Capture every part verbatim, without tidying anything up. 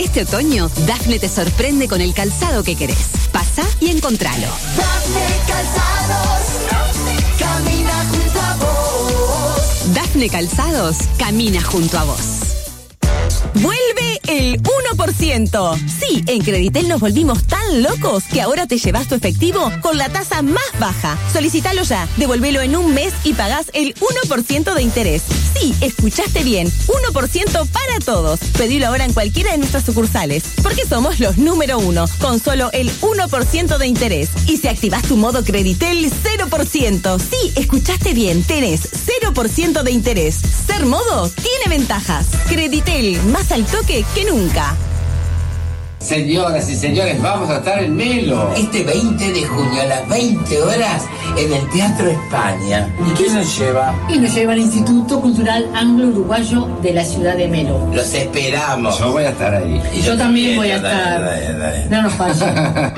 Este otoño, Dafne te sorprende con el calzado que querés. Pasá y encontralo. Dafne Calzados, camina junto a vos. Dafne Calzados, camina junto a vos. Vuelve el uno por ciento. Sí, en Creditel nos volvimos tan locos que ahora te llevas tu efectivo con la tasa más baja. Solicítalo ya, devolvelo en un mes y pagás el uno por ciento de interés. Sí, escuchaste bien, uno por ciento para todos. Pedilo ahora en cualquiera de nuestras sucursales, porque somos los número uno, con solo el uno por ciento de interés. Y si activás tu modo Creditel, cero por ciento. Sí, escuchaste bien, tenés cero por ciento de interés. Ser modo tiene ventajas. Creditel, más al toque que nunca. Señoras y señores, vamos a estar en Melo este veinte de junio a las veinte horas en el Teatro España. ¿Y quién nos lleva? Y nos lleva al Instituto Cultural Anglo-Uruguayo de la ciudad de Melo. Los esperamos. Yo voy a estar ahí. Y yo, yo también voy a estar. Dale, dale, dale. No nos falles.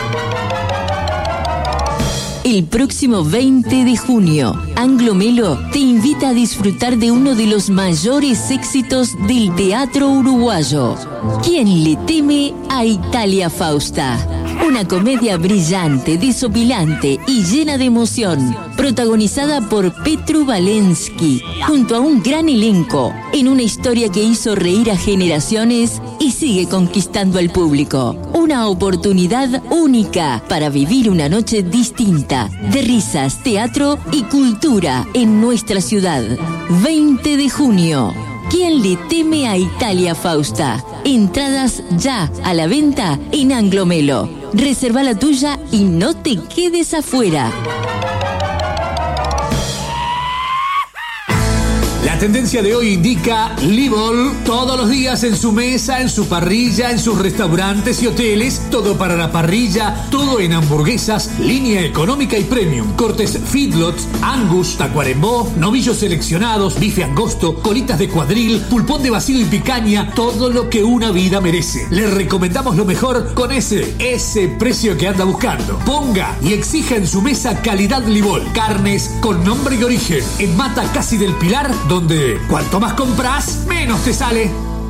El próximo veinte de junio, Anglo Melo te invita a disfrutar de uno de los mayores éxitos del teatro uruguayo. ¿Quién le teme a Italia Fausta? Una comedia brillante, desopilante y llena de emoción, protagonizada por Petru Valensky, junto a un gran elenco, en una historia que hizo reír a generaciones y sigue conquistando al público. Una oportunidad única para vivir una noche distinta, de risas, teatro y cultura en nuestra ciudad. veinte de junio. ¿Quién le teme a Italia Fausta? Entradas ya a la venta en Anglo Melo. Reserva la tuya y no te quedes afuera. La tendencia de hoy indica Libol todos los días en su mesa, en su parrilla, en sus restaurantes y hoteles, todo para la parrilla, todo en hamburguesas, línea económica y premium, cortes feedlots, angus, tacuarembó, novillos seleccionados, bife angosto, colitas de cuadril, pulpón de vacío y picaña, todo lo que una vida merece. Le recomendamos lo mejor con ese, ese precio que anda buscando. Ponga y exija en su mesa calidad Libol, carnes con nombre y origen, en Mata Casi del Pilar, donde cuanto más compras, menos te sale.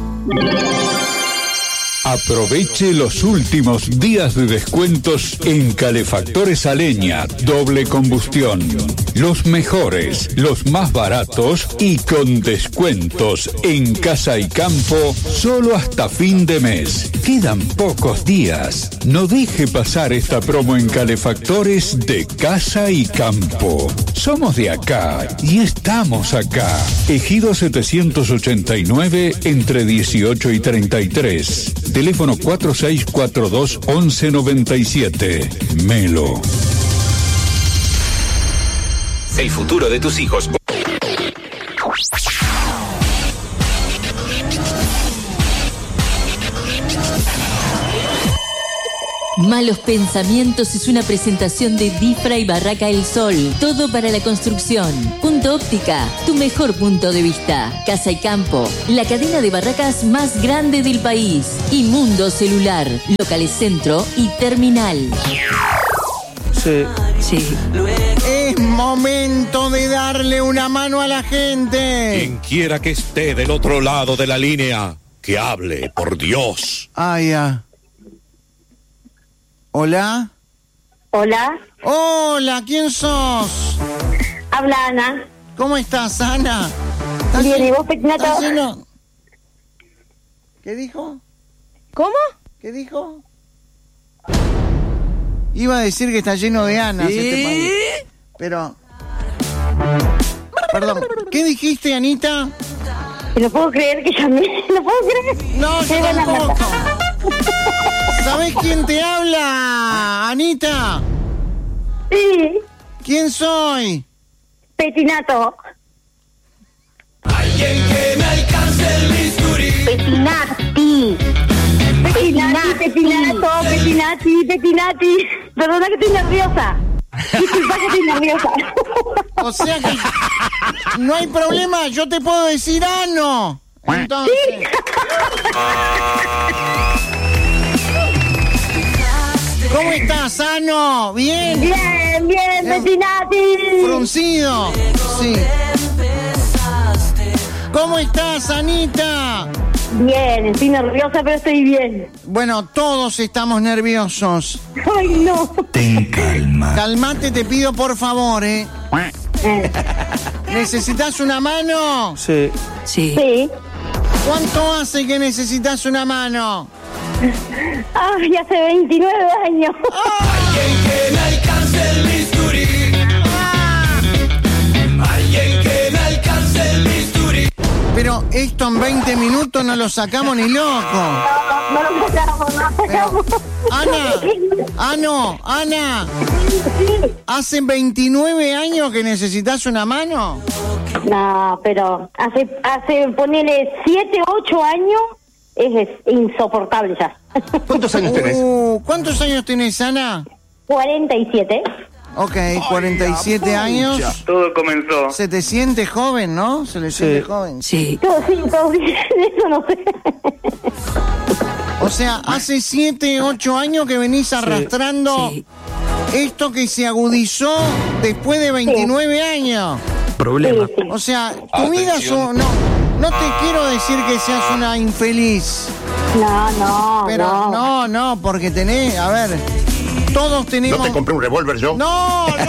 Aproveche los últimos días de descuentos en calefactores a leña, doble combustión. Los mejores, los más baratos y con descuentos en Casa y Campo solo hasta fin de mes. Quedan pocos días. No deje pasar esta promo en calefactores de Casa y Campo. Somos de acá y estamos acá. Ejido setecientos ochenta y nueve entre dieciocho y treinta y tres. Teléfono cuatro seis cuatro dos, once noventa y siete. Melo. El futuro de tus hijos. Malos Pensamientos es una presentación de Difra y Barraca El Sol. Todo para la construcción. Punto Óptica, tu mejor punto de vista. Casa y Campo, la cadena de barracas más grande del país. Y Mundo Celular, locales centro y terminal. Sí. Sí. Es momento de darle una mano a la gente. Quien quiera que esté del otro lado de la línea, que hable, por Dios. Ah, ya. ¿Hola? Hola. Hola, ¿quién sos? Habla Ana. ¿Cómo estás, Ana? Bien, lleno, ¿y vos, Petinato? Lleno... ¿Qué dijo? ¿Cómo? ¿Qué dijo? Iba a decir que está lleno de Anas ¿Sí? este país. Pero... Perdón, ¿qué dijiste, Anita? No puedo creer que llamé, no puedo creer. No, yo tampoco. ¿Sabés quién te habla, Anita? Sí. ¿Quién soy? Petinato. Alguien que me alcance el bisturí. Petinati. Petinati, Petinato, Petinati, Petinati. Perdona que estoy nerviosa. Disculpa que estoy nerviosa. O sea que no hay problema, yo te puedo decir Ano. Entonces. ¿Sí? ¿Cómo estás, Ano? ¿Bien? Bien, bien, Petinati. Fruncido. Sí. ¿Cómo estás, Anita? Bien, estoy nerviosa, pero estoy bien. Bueno, todos estamos nerviosos. Ay, no. Ten calma. Calmate, te pido por favor, ¿eh? Eh, ¿Necesitas una mano? Sí. Sí. Sí. ¿Cuánto hace que necesitas una mano? Ay, hace veintinueve años. Alguien que me alcance el bisturí. Alguien que me alcance el bisturí. Pero esto en veinte minutos no lo sacamos ni loco. No, no lo sacamos, no lo sacamos. Ana, ah no, Ana, ¿hace veintinueve años que necesitas una mano? No, pero hace, hace ponele siete, ocho años es, es insoportable ya. ¿Cuántos años tenés? Uh, ¿Cuántos años tenés, Ana? cuarenta y siete. Ok, cuarenta y siete años. Todo comenzó. Se te siente joven, ¿no? Se le siente Sí. joven. Sí. Todo, sí, todo bien, eso no sé. O sea, hace siete, ocho años que venís arrastrando Sí. esto que se agudizó después de veintinueve años. Problema. Sí, sí. O sea, tu vida es un- no, no te quiero decir que seas una infeliz. No, no, Pero no. no, no, porque tenés, a ver, todos tenemos. ¿No te compré un revólver yo? No, no.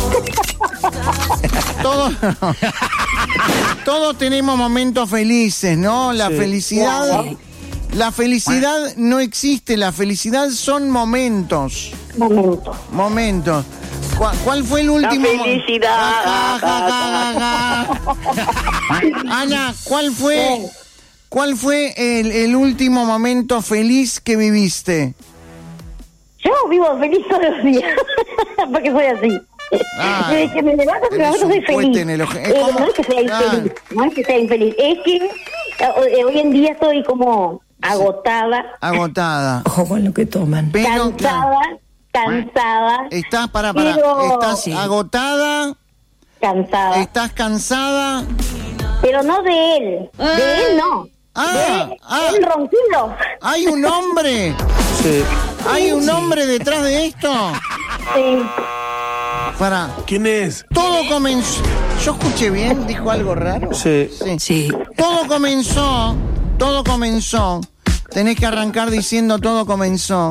Todos, todos tenemos momentos felices, ¿no? La Sí. felicidad, Claro. la felicidad no existe. La felicidad son momentos, Momento. momentos. ¿Cuál, cuál fue el último? mo- felicidad. Ja, ja, ja, ja, ja. Ana, ¿cuál fue, cuál fue el, el último momento feliz que viviste? Yo vivo feliz todos los días, porque soy así. Ah, Desde que me levanto, me eres levanto, un soy puente feliz. en el oje- es Eh, como- no es que sea infeliz, Ah. no es que sea infeliz, es que eh, hoy en día estoy como agotada, Agotada. Ojo con lo que toman. Pero, cansada, cansada, estás, para, para, Pero- estás Sí. agotada, cansada. estás cansada. Pero no de él, de él no. Ah, de ah. él ronquido. Hay un hombre, Sí. hay un hombre detrás de esto. Sí. Para, ¿Quién es? todo comenzó. ¿Yo escuché bien? ¿Dijo algo raro? Sí. Sí. Todo comenzó, todo comenzó. Tenés que arrancar diciendo todo comenzó.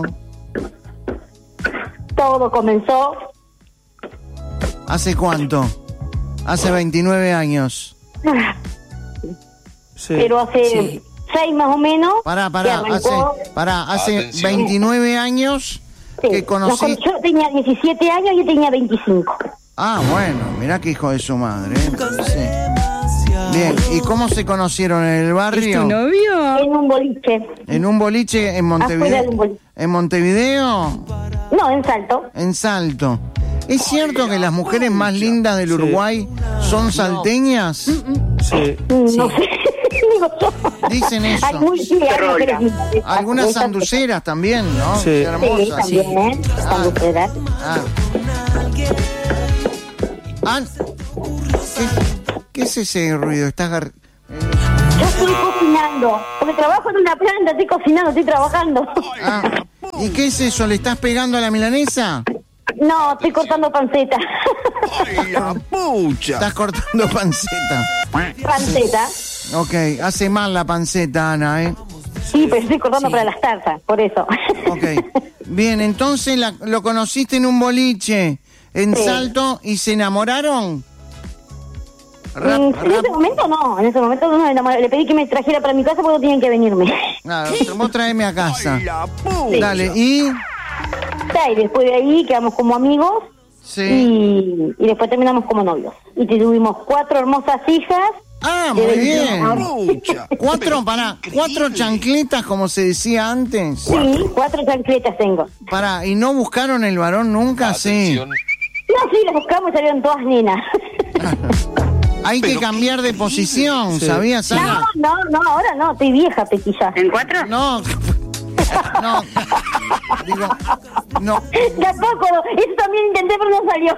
Todo comenzó ¿Hace cuánto? Hace veintinueve años. Sí. pero hace Sí. seis más o menos. Pará, que pará, hace, arrancó. pará, hace Atención. veintinueve años Sí. que Nos conocí. con- Yo tenía diecisiete años y él tenía veinticinco. Ah, bueno, mirá que hijo de su madre. ¿eh? Sí. Bien, ¿y cómo se conocieron en el barrio? novio? En un boliche. ¿En un boliche en Afuera de Montevideo? un boliche. ¿En Montevideo? No, en Salto. En Salto. ¿Es cierto que las mujeres más lindas del Uruguay son salteñas? Sí. No sé. Digo yo. Dicen eso. Hay muy sí, hay mujeres lindas. Algunas Esas- sanduceras también, ¿no? Sí. Sí, Hermosas. también, ¿eh? Sanduceras. Ah. Ah, ¿qué, qué es ese ruido? ¿Estás gar- Yo estoy cocinando. Porque trabajo en una planta, estoy cocinando, estoy trabajando. Ah, ¿y qué es eso? ¿Le estás pegando a la milanesa? No, estoy cortando panceta. ¡Ay, la pucha! Estás cortando panceta. Panceta. Ok, hace mal la panceta, Ana, ¿eh? Sí, pero estoy cortando para las tartas, por eso. Ok. Bien, entonces la- lo conociste en un boliche en Sí. Salto y se enamoraron. Rap- Mm, en rap- ese momento no, en ese momento no me enamoré. Le pedí que me trajera para mi casa porque no tenían que venirme. Ah, vos traeme a casa. ¡Ay, la pucha! Dale, y... Y después de ahí quedamos como amigos Sí. y, y después terminamos como novios. Y tuvimos cuatro hermosas hijas. Ah, de muy veintiún bien. años. Cuatro, para, cuatro chancletas, como se decía antes. Sí, cuatro chancletas tengo. Para, ¿y no buscaron el varón nunca? Sí. No, sí, las buscamos y salieron todas nenas. Hay que cambiar de posición, ¿sabías, No, Ana? no, no, ahora no, estoy vieja, Pequilla. ¿En cuatro? No. No. Digo, no. Tampoco, eso también intenté, pero no salió.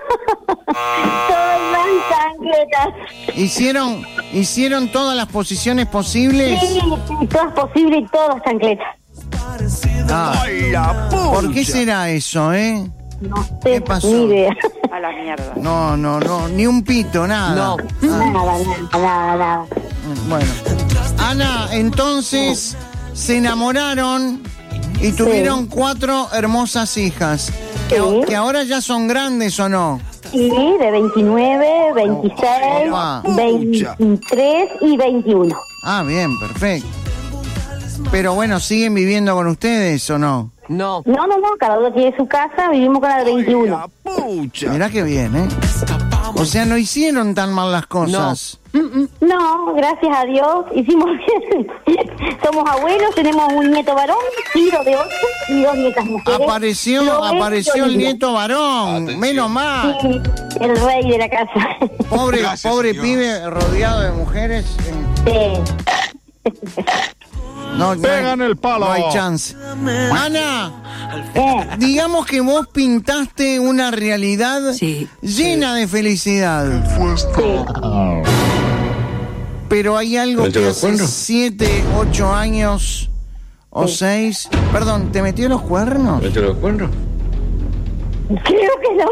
Todas chancletas. Hicieron, hicieron todas las posiciones posibles. Sí, sí, todas posibles y todas chancletas. Ah, ¡Ay, la pucha! ¿por qué será eso, eh? No sé, ¿Qué pasó? ni idea. A la mierda. No, no, no, ni un pito, nada. Nada, nada, nada, nada. Bueno. Ana, entonces se enamoraron y tuvieron sí. cuatro hermosas hijas. Que, sí. que ahora ya son grandes, ¿o no? Sí, de veintinueve, veintiséis, oh, veintitrés y veintiuno. Ah, bien, perfecto. Pero bueno, ¿siguen viviendo con ustedes o no? No. No, no, no, cada uno tiene su casa, vivimos con la de veintiuno. Mirá qué bien, ¿eh? O sea, no hicieron tan mal las cosas. No, no, gracias a Dios, hicimos bien. Somos abuelos, tenemos un nieto varón, hijo de ocho y dos nietas mujeres. Apareció, Lo apareció el nieto varón, Atención. menos mal. Sí, el rey de la casa. Pobre, gracias, pobre señor. pibe rodeado de mujeres. Sí. No, Pegan no hay, el palo. No hay chance. Ana, eh. digamos que vos pintaste una realidad sí. llena sí. de felicidad. Sí. Pero hay algo que hace siete, ocho años o sí. seis. Perdón, ¿te metió los cuernos? ¿Metió los cuernos? Creo que no.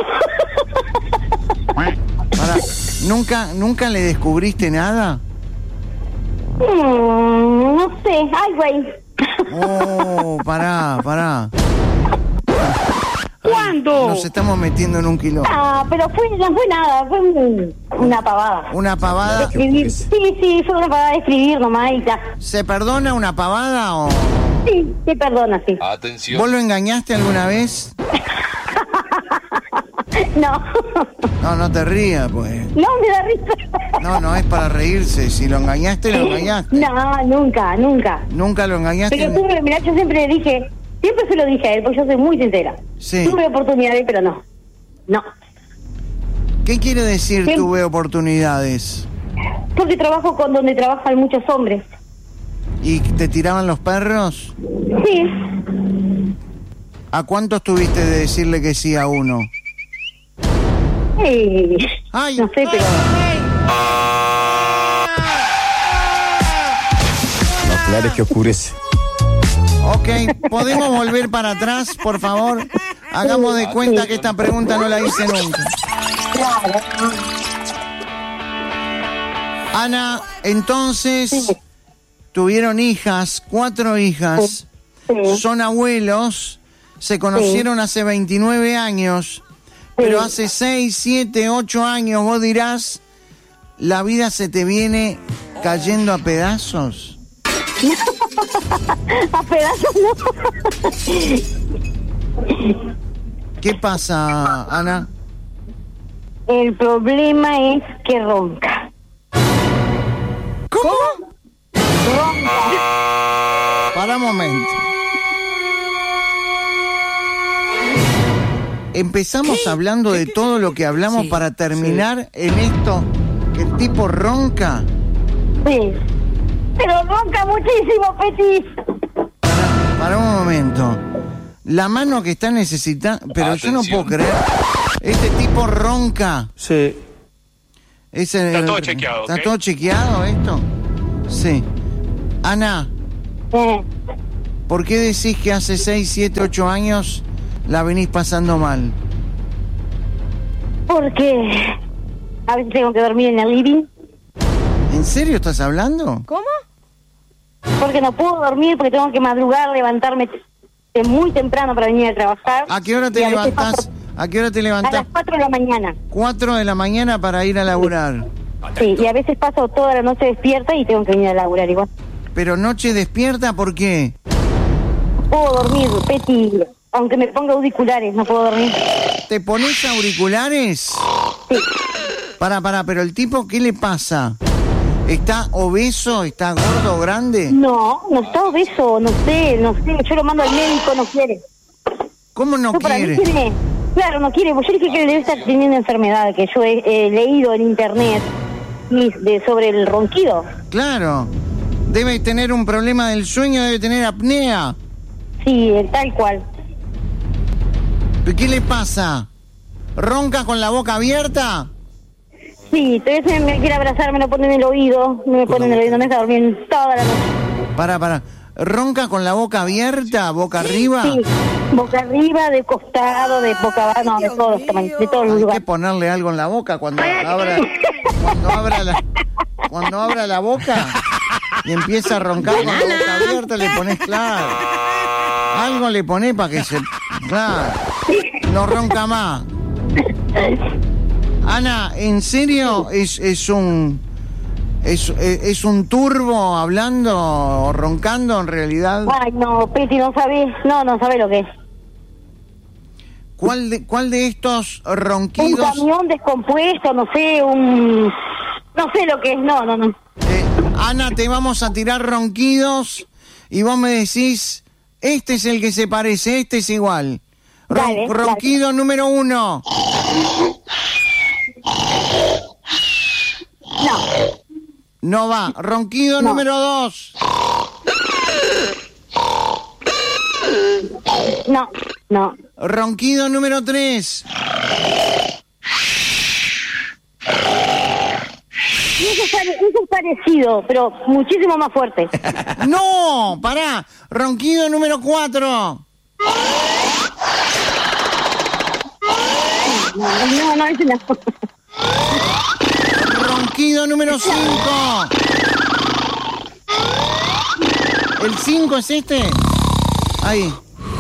Pará, ¿nunca, ¿Nunca le descubriste nada? Mm, no sé, ay, güey. Oh, pará, pará. ¿Cuándo? Nos estamos metiendo en un quilombo. Ah, pero fue, no fue nada, fue un, una pavada. ¿Una pavada? Escribir. Sí, sí, fue una pavada de escribir nomás y ya. ¿Se perdona una pavada o...? Sí, se perdona, sí. Atención. ¿Vos lo engañaste alguna vez? No. No, no te rías, pues. No, me da risa. No, no es para reírse. Si lo engañaste, lo engañaste. No, nunca, nunca. ¿Nunca lo engañaste? Pero tuve, mirá, yo siempre le dije, siempre se lo dije a él, porque yo soy muy sincera. Sí. Tuve oportunidades, pero no. No. ¿Qué quiere decir ¿Qué? tuve oportunidades? Porque trabajo con donde trabajan muchos hombres. ¿Y te tiraban los perros? Sí. ¿A cuántos tuviste de decirle que sí a uno? Sí. Ay, no sé, pero... Los claros que oscurece. Ok, ¿podemos volver para atrás, por favor? Hagamos de cuenta que esta pregunta no la hice nunca. Ana, entonces, sí. tuvieron hijas, cuatro hijas, sí. son abuelos, se conocieron sí. hace veintinueve años, sí. pero hace seis, siete, ocho años vos dirás, la vida se te viene cayendo a pedazos. A pedazos no. ¿Qué pasa, Ana? El problema es que ronca. ¿Cómo? Ronca. Para un momento. Empezamos ¿Qué? hablando de todo lo que hablamos sí, para terminar sí. en esto, que el tipo ronca. Sí. Pero ronca muchísimo, Petit. Para, para un momento. La mano que está necesitando... Pero Atención. yo no puedo creer. Este tipo ronca. Sí. Es el, está todo chequeado. ¿Está ¿okay? todo chequeado esto? Sí. Ana. Eh. ¿Por qué decís que hace seis, siete, ocho años la venís pasando mal? Porque a veces tengo que dormir en el living. ¿En serio estás hablando? ¿Cómo? Porque no puedo dormir, porque tengo que madrugar, levantarme de muy temprano para venir a trabajar. ¿A qué hora te levantás? Paso... ¿A qué hora te levantás? A las cuatro de la mañana. cuatro de la mañana para ir a laburar. Sí, y a veces paso toda la noche despierta y tengo que venir a laburar igual. ¿Pero noche despierta por qué? Puedo dormir, Peti, aunque me ponga auriculares, no puedo dormir. ¿Te pones auriculares? Sí. Pará, pará, pero el tipo, ¿qué le pasa? ¿Está obeso? ¿Está gordo, grande? No, no está obeso, no sé, no sé. Yo lo mando al médico, no quiere. ¿Cómo no, no quiere? Para mí tiene, claro, no quiere. Yo dije que debe estar teniendo enfermedad, que yo he, he leído en internet de, sobre el ronquido. Claro. Debe tener un problema del sueño, debe tener apnea. Sí, tal cual. ¿Qué le pasa? ¿Ronca con la boca abierta? Sí, a veces me quiere abrazar, me lo pone en el oído, me pone en el oído, me está durmiendo toda la noche. Para, para. ¿Ronca con la boca abierta, boca arriba? Sí, boca arriba, de costado, de boca abajo, no, de todos los tamaños, de todos los lugares. Hay que ponerle algo en la boca cuando abra, cuando abra la, cuando abra la boca. y empieza a roncar con la boca abierta, le pones claro. Algo le pones para que se... Claro. No ronca más. Ana, ¿en serio es, es un... Es, es un turbo hablando o roncando en realidad? Ay, no, Peti, no sabés, no, no sabés lo que es. ¿Cuál de, cuál de estos ronquidos? Un camión descompuesto, no sé, un... No sé lo que es, no, no, no. Eh, Ana, te vamos a tirar ronquidos y vos me decís, este es el que se parece, este es igual. Ron, Dale, ronquido dale. número uno. No. No va. Ronquido No. número dos. No, no. Ronquido número tres. Y eso es, pare- eso es parecido, pero muchísimo más fuerte. No, pará. Ronquido número cuatro. No, no, no, ese no. Ronquido número cinco. ¿El cinco es este? Ahí.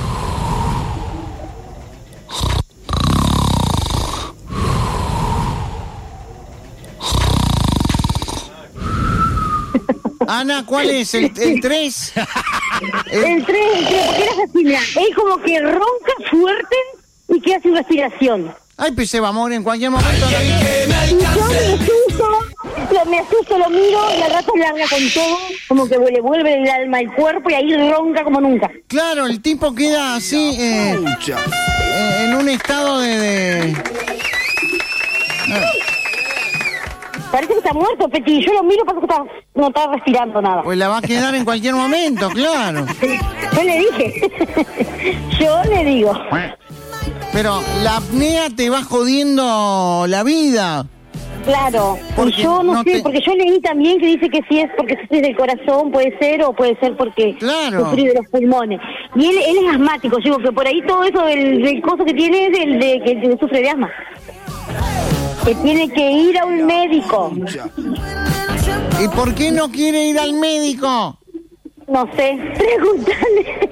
Ana, ¿cuál es? ¿El, el tres? El tres, el tres, porque eras así, mirá, es como que ronca fuerte y queda sin respiración. Ay, pues se va a morir en cualquier momento. ¿No? Y yo me asusto, lo, me asusto, lo miro y al rato larga con todo, como que le vuelve el alma al cuerpo y ahí ronca como nunca. Claro, el tipo queda así, eh, eh, en un estado de... de... No. Parece que está muerto, Peti. Yo lo miro, pasa que está, no está respirando nada. Pues la va a quedar en cualquier momento, claro. Yo le dije. Yo le digo. Pero la apnea te va jodiendo la vida. Claro. Porque yo no, no sé, te- porque yo leí también que dice que si es porque sufrís del corazón, puede ser, o puede ser porque Claro. sufrís de los pulmones. Y él, él es asmático. Yo digo que por ahí todo eso del, del coso que tiene es el de que, que sufre de asma. Que tiene que ir a un médico. ¿Y por qué no quiere ir al médico? No sé, pregúntale.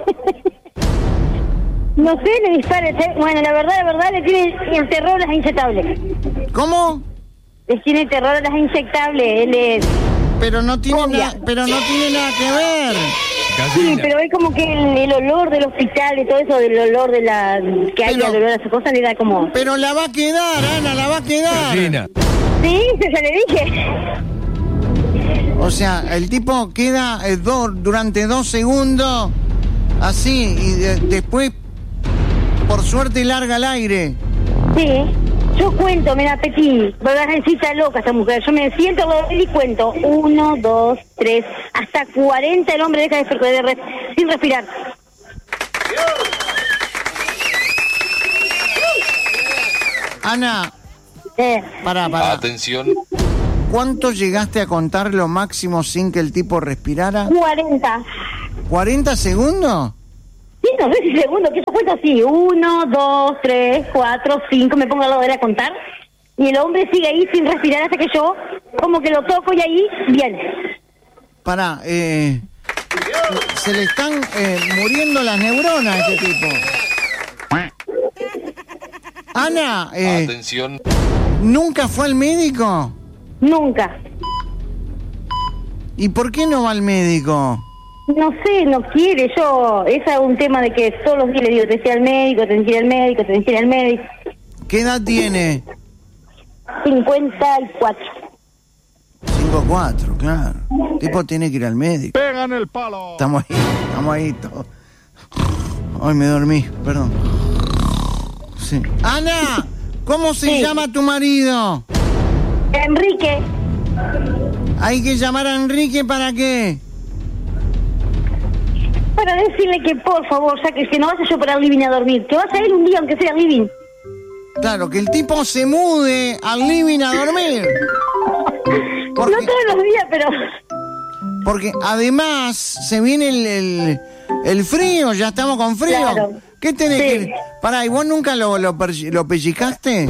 No sé, le dispara. Bueno, la verdad, la verdad, le tiene el terror a las inyectables. ¿Cómo? Les tiene terror a las inyectables. Él es... Pero no tiene Obvia. nada, pero no tiene nada que ver. Sí, pero es como que el, el olor del hospital y todo eso, del olor de la... que hay Pero- el olor a esa cosa, le da como... Pero la va a quedar, Ana, la va a quedar. Sí, se, se le dije. O sea, el tipo queda eh, do- durante dos segundos así y de- después, por suerte, larga el aire. Sí, yo cuento, mira, Peti, vas a decir, está loca esta mujer. Yo me siento al lado de él y cuento. Uno, dos, tres, hasta cuarenta el hombre deja de, de, de res- sin respirar. Ana, Eh, para, para. Atención. ¿Cuánto llegaste a contar lo máximo sin que el tipo respirara? cuarenta. ¿cuarenta segundos? Sí, no sé si segundo, que eso cuenta así. Uno, dos, tres, cuatro, cinco, me pongo al lado de él a contar. Y el hombre sigue ahí sin respirar hasta que yo como que lo toco y ahí, bien. Pará, eh, se le están eh, muriendo las neuronas a este tipo. Ana, eh, Atención. ¿nunca fue al médico? Nunca. ¿Y por qué no va al médico? No sé, no quiere, yo, es un tema de que todos los días le digo, te decía al médico, te decía al médico, te decía al médico. ¿Qué edad tiene? cincuenta y cuatro. cinco cuatro, claro. El tipo tiene que ir al médico. Pegan el palo. Estamos ahí, estamos ahí todos. Ay, me dormí, perdón. Sí. Ana, ¿cómo se Sí. llama tu marido? Enrique, Hay que llamar a Enrique para qué. para decirle que por favor, ya que, que no vaya yo para el living a dormir, que vaya él un día aunque sea al living. Claro, que el tipo se mude al living a dormir. Porque, No todos los días, pero... porque además se viene el, el, el frío, ya estamos con frío. Claro. ¿Qué tenés Sí. que...? Pará, ¿y vos nunca lo, lo, persi- lo pellizcaste?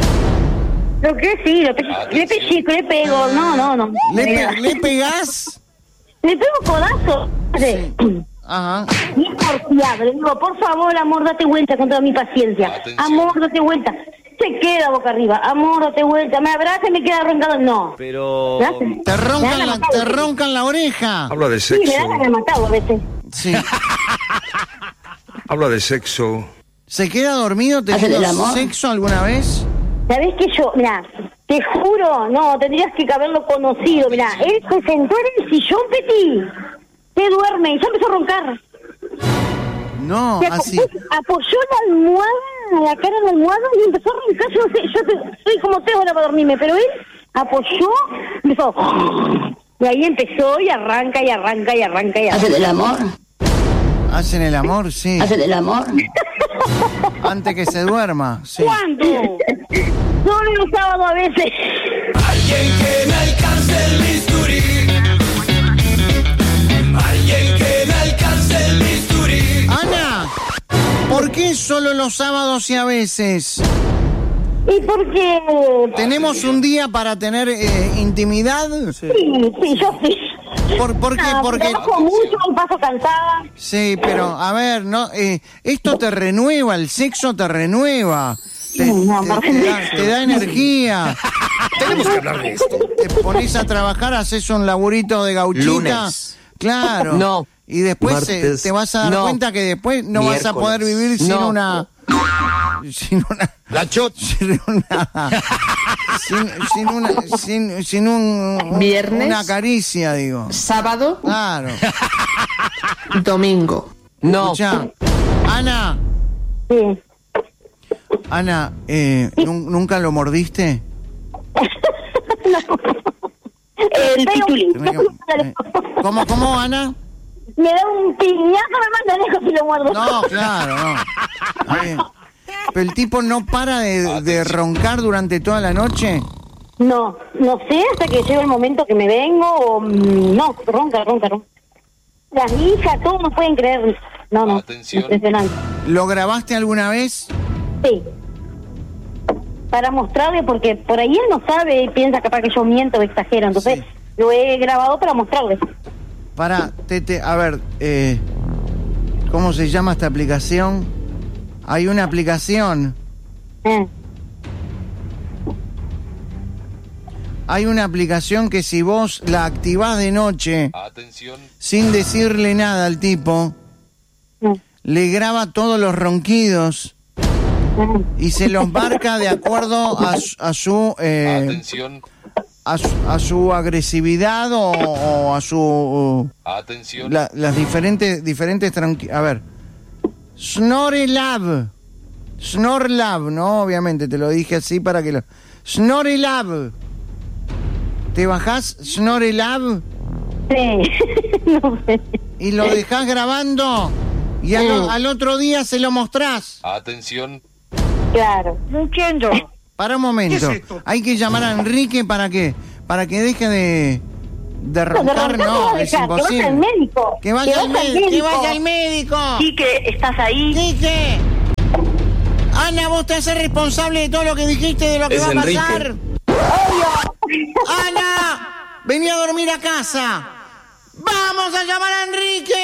Lo que sí, lo pe- le pellizco, le pego, no, no, no. ¿Le, pe- ¿Le pegás? Le pego codazo. Sí. Ajá. Y porfiado. Le digo, por favor, amor, date vuelta con toda mi paciencia. Atención. Amor, date vuelta. Se queda boca arriba. Amor, date vuelta. Me abraza y me queda roncado. No. Pero... Te roncan la, te roncan la oreja. Habla de sexo. Sí, me dan rematado a veces. Sí. Habla de sexo. ¿Se queda dormido teniendo sexo alguna vez? ¿Sabés que yo, mira, te juro, no, tendrías que haberlo conocido, mira, él se sentó en el sillón, Peti, se duerme y ya empezó a roncar. No, se así. Apoyó la almohada, la cara en la almohada y empezó a roncar, yo no sé, yo te, soy como tres horas para dormirme, pero él apoyó, empezó, y ahí empezó y arranca y arranca y arranca y arranca. ¿Hacen el amor? Hacen el amor, sí. ¿Hacen el amor? Antes que se duerma, sí. ¿Cuándo? Solo los sábados a veces. Alguien que me alcance el bisturí. Alguien que me alcance el bisturí. Ana, ¿por qué solo los sábados y a veces? ¿Y por qué? ¿Tenemos un día para tener eh, intimidad? Sí, sí, yo sí. ¿Por, por qué? No, Porque trabajo mucho y paso cansada. Sí, pero a ver, no, eh, esto te renueva, el sexo te renueva, te, no, te, te, da, te da energía. Tenemos que hablar de esto. Te pones a trabajar, haces un laburito de gauchita. Lunes. Claro. No. Y después Martes. eh, te vas a dar No. cuenta que después no Miércoles. vas a poder vivir sin No. una... Sin una... La chot. Sin una... Sin, sin una... Sin, sin un... un- Viernes. Una caricia, digo. Sábado, Claro. domingo. No. Escuchá, Ana, Sí. Ana, eh, ¿nun- ¿nunca lo mordiste? El pitulín. ¿Cómo, cómo, Ana? Me da un piñazo, me manda lejos y lo muerdo. No, claro, no. Está bien. Pero el tipo no para de, de roncar durante toda la noche. No, no sé, hasta que llega el momento que me vengo o... mm, No, ronca, ronca, ronca. Las hijas, todos no pueden creer. No, no, impresionante. ¿Lo grabaste alguna vez? Sí. Para mostrarle, porque por ahí él no sabe y piensa capaz que yo miento o exagero. Entonces, Sí. lo he grabado para mostrarle. Para, Tete, a ver, eh, ¿cómo se llama esta aplicación? Hay una aplicación. Eh. Hay una aplicación que si vos la activás de noche, Atención. sin decirle nada al tipo, Mm. le graba todos los ronquidos Mm. y se los marca de acuerdo a, su- a su eh, Atención. a su, a su agresividad o, o a su Atención. la- las diferentes diferentes tranqui- a ver, Snorelab, Snorlab, no, obviamente te lo dije así para que lo Snorelab. ¿Te bajás Snorelab Sí. No sé. y lo dejás grabando y al, Mm. al otro día se lo mostrás? Atención. Claro. No entiendo. Para un momento, hay que llamar a Enrique para que para que deje de de roncar, no, es Que vaya al imposible. médico. Que vaya al médico, que vaya al médico. Quique, ¿estás ahí? Quique. Ana, vos te haces responsable de todo lo que dijiste, de lo que Es va a Enrique. pasar. Obvio. Ana, vení a dormir a casa. Vamos a llamar a Enrique.